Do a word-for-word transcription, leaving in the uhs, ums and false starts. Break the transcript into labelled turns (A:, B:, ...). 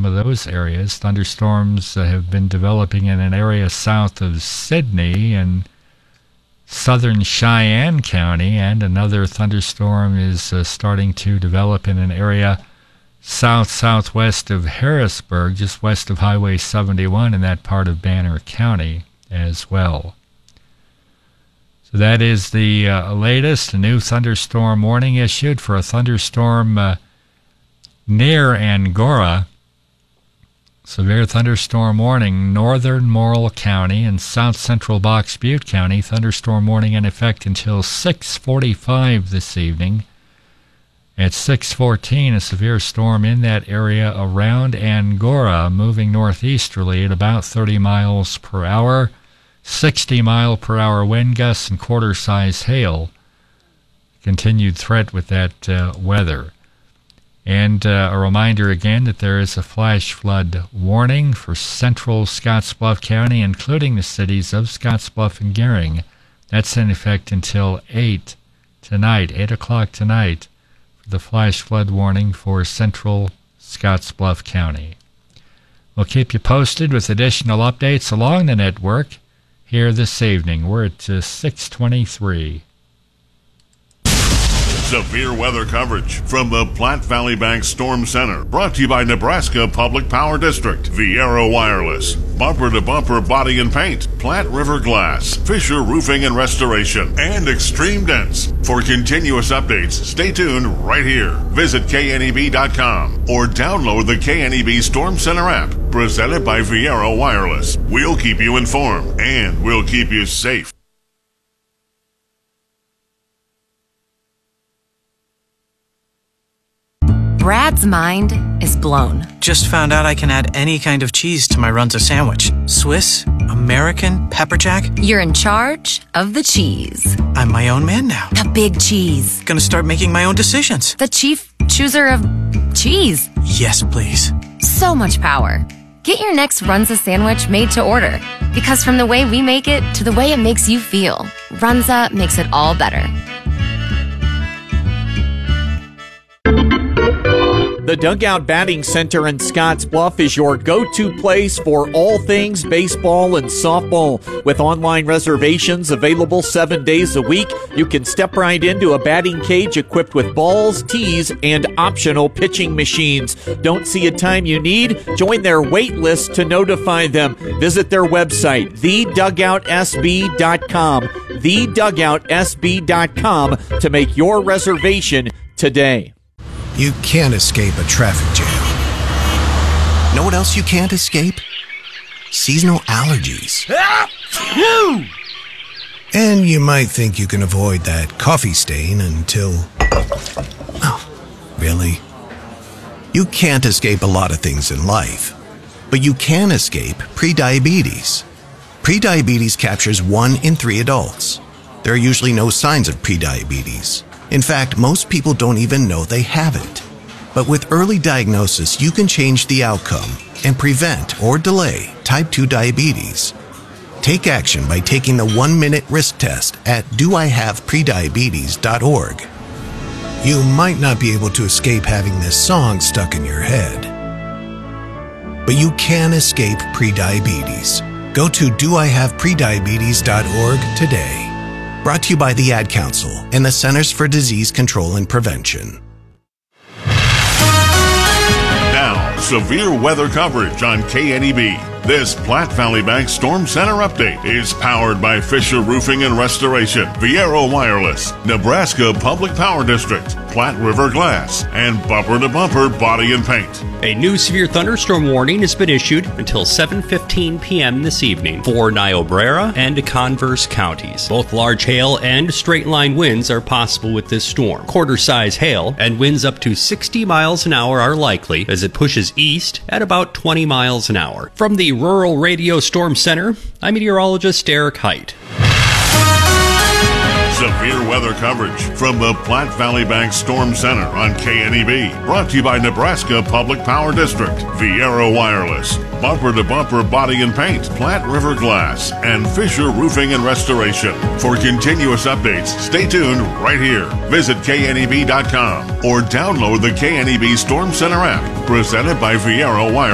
A: some of those areas. Thunderstorms uh, have been developing in an area south of Sydney and southern Cheyenne County, and another thunderstorm is uh, starting to develop in an area south-southwest of Harrisburg, just west of Highway seventy-one in that part of Banner County as well. So that is the uh, latest. A new thunderstorm warning issued for a thunderstorm uh, near Angora. Severe thunderstorm warning, northern Morrill County and south-central Box Butte County. Thunderstorm warning in effect until six forty-five this evening. At six fourteen, a severe storm in that area around Angora, moving northeasterly at about thirty miles per hour, sixty mile per hour wind gusts and quarter-size hail. Continued threat with that uh, weather. And uh, a reminder again that there is a flash flood warning for central Scottsbluff County, including the cities of Scottsbluff and Gering. That's in effect until eight tonight, eight o'clock tonight. The flash flood warning for central Scottsbluff County. We'll keep you posted with additional updates along the network here this evening. We're at uh, six twenty-three.
B: Severe weather coverage from the Platte Valley Bank Storm Center. Brought to you by Nebraska Public Power District, Viera Wireless, Bumper to Bumper Body and Paint, Platte River Glass, Fisher Roofing and Restoration, and Extreme Dents. For continuous updates, stay tuned right here. Visit K N E B dot com or download the K N E B Storm Center app, presented by Viera Wireless. We'll keep you informed, and we'll keep you safe.
C: Brad's mind is blown.
D: Just found out I can add any kind of cheese to my Runza sandwich. Swiss, American, pepper jack.
C: You're in charge of the cheese.
D: I'm my own man now.
C: The big cheese.
D: Gonna start making my own decisions.
C: The chief chooser of cheese.
D: Yes, please.
C: So much power. Get your next Runza sandwich made to order. Because from the way we make it to the way it makes you feel, Runza makes it all better.
E: The Dugout Batting Center in Scottsbluff is your go-to place for all things baseball and softball. With online reservations available seven days a week, you can step right into a batting cage equipped with balls, tees, and optional pitching machines. Don't see a time you need? Join their wait list to notify them. Visit their website, the dugout s b dot com, the dugout s b dot com to make your reservation today.
F: You can't escape a traffic jam. Know what else you can't escape? Seasonal allergies. And you might think you can avoid that coffee stain until... Oh, really? You can't escape a lot of things in life, but you can escape prediabetes. Prediabetes captures one in three adults. There are usually no signs of prediabetes. In fact, most people don't even know they have it. But with early diagnosis, you can change the outcome and prevent or delay type two diabetes. Take action by taking the one-minute risk test at do I have prediabetes dot org. You might not be able to escape having this song stuck in your head, but you can escape prediabetes. Go to do I have prediabetes dot org today. Brought to you by the Ad Council and the Centers for Disease Control and Prevention.
B: Now, severe weather coverage on K N E B. This Platte Valley Bank Storm Center update is powered by Fisher Roofing and Restoration, Viera Wireless, Nebraska Public Power District, Platte River Glass, and Bumper to Bumper Body and Paint.
G: A new severe thunderstorm warning has been issued until seven fifteen p.m. this evening for Niobrara and Converse counties. Both large hail and straight-line winds are possible with this storm. Quarter-size hail and winds up to sixty miles an hour are likely as it pushes east at about twenty miles an hour. From the Rural Radio Storm Center, I'm meteorologist Eric Height.
B: Severe weather coverage from the Platte Valley Bank Storm Center on K N E B. Brought to you by Nebraska Public Power District, Viera Wireless, Bumper to Bumper Body and Paint, Platte River Glass, and Fisher Roofing and Restoration. For continuous updates, stay tuned right here. Visit K N E B dot com or download the K N E B Storm Center app, presented by Viera Wireless.